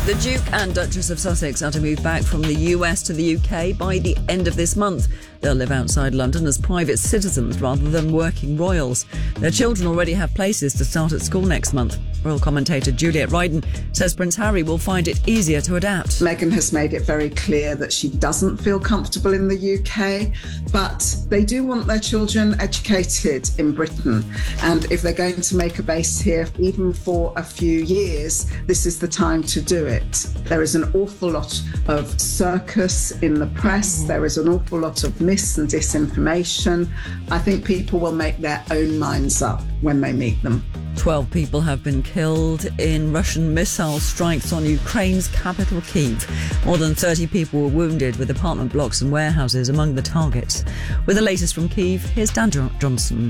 The Duke and Duchess of Sussex are to move back from the US to the UK by the end of this month. They'll live outside London as private citizens rather than working royals. Their children already have places to start at school next month. Royal commentator Juliet Ryden says Prince Harry will find it easier to adapt. Meghan has made it very clear that she doesn't feel comfortable in the UK, but they do want their children educated in Britain. And if they're going to make a base here, even for a few years, this is the time to do it. There is an awful lot of circus in the press. There is an awful lot of mis and disinformation. I think people will make their own minds up when they meet them. 12 people have been killed in Russian missile strikes on Ukraine's capital, Kyiv. More than 30 people were wounded, with apartment blocks and warehouses among the targets. With the latest from Kyiv, here's Dan Johnson.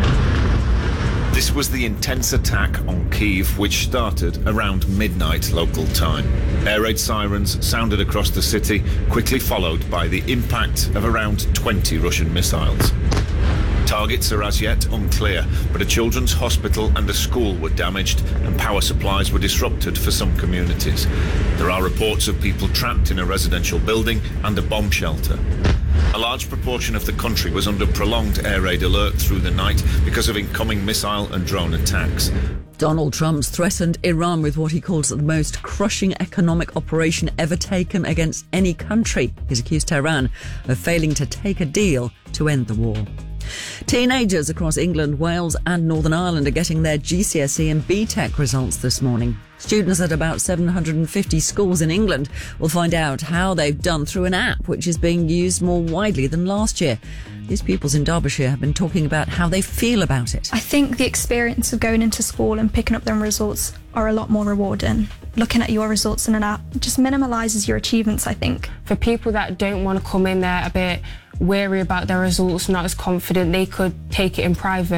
This was the intense attack on Kyiv, which started around midnight local time. Air raid sirens sounded across the city, quickly followed by the impact of around 20 Russian missiles. Targets are as yet unclear, but a children's hospital and a school were damaged and power supplies were disrupted for some communities. There are reports of people trapped in a residential building and a bomb shelter. A large proportion of the country was under prolonged air raid alert through the night because of incoming missile and drone attacks. Donald Trump's threatened Iran with what he calls the most crushing economic operation ever taken against any country. He's accused Tehran of failing to take a deal to end the war. Teenagers across England, Wales and Northern Ireland are getting their GCSE and BTEC results this morning. Students at about 750 schools in England will find out how they've done through an app which is being used more widely than last year. These pupils in Derbyshire have been talking about how they feel about it. I think the experience of going into school and picking up them results are a lot more rewarding. Looking at your results in an app just minimalises your achievements, I think. For people that don't want to come in there a bit wary about their results, not as confident, they could take it in private.